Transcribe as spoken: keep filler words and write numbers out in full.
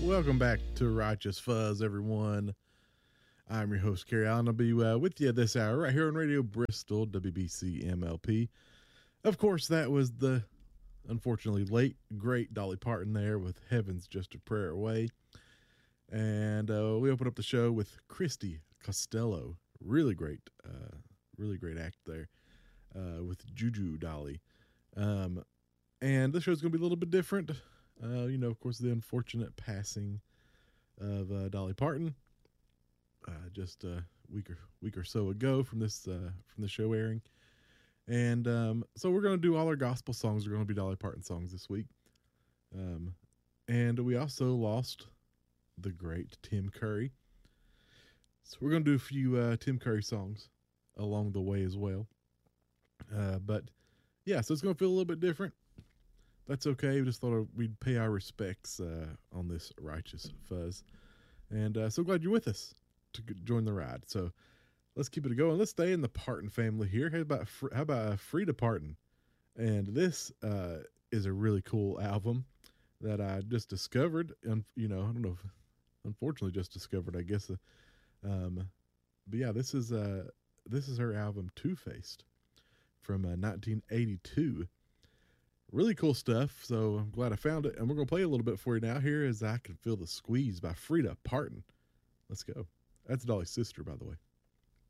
Welcome back to Righteous Fuzz, everyone. I'm your host, Kerry Allen. I'll be uh, with you this hour right here on Radio Bristol, W B C M L P. Of course, that was the unfortunately late, great Dolly Parton there with Heaven's Just a Prayer Away. And uh, we open up the show with Christy Costello. Really great, uh, really great act there uh, with Juju Dolly. Um, and the show's going to be a little bit different. Uh, you know, of course, the unfortunate passing of uh, Dolly Parton uh, just a week or week or so ago from this uh, from the show airing, and um, so we're going to do all our gospel songs. Are going to be Dolly Parton songs this week, um, and we also lost the great Tim Curry, so we're going to do a few uh, Tim Curry songs along the way as well. Uh, but yeah, so it's going to feel a little bit different. That's okay. We just thought we'd pay our respects uh, on this Righteous Fuzz. And uh, so glad you're with us to join the ride. So let's keep it going. Let's stay in the Parton family here. How about, how about uh, Frida Parton? And this uh, is a really cool album that I just discovered. And, you know, I don't know if, unfortunately just discovered, I guess. Uh, um, but yeah, this is, uh, this is her album Two-Faced from uh, nineteen eighty-two. Really cool stuff, so I'm glad I found it. And we're going to play a little bit for you now. Here is I Can Feel the Squeeze by Frida Parton. Let's go. That's Dolly's sister, by the way.